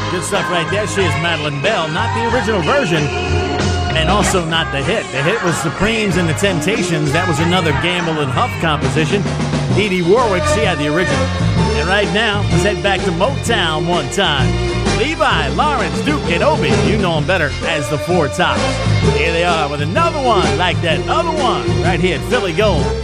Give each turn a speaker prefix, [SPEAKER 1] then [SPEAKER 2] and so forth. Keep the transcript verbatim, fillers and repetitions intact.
[SPEAKER 1] Good stuff right there. She is Madeline Bell, not the original version, and also not the hit. The hit was Supremes and the Temptations. That was another Gamble and Huff composition. Dee Dee Warwick, she had the original. And right now, let's head back to Motown one time. Levi, Lawrence, Duke, and Obi, you know them better as the Four Tops. Here they are with another one like that other one right here at Philly Gold.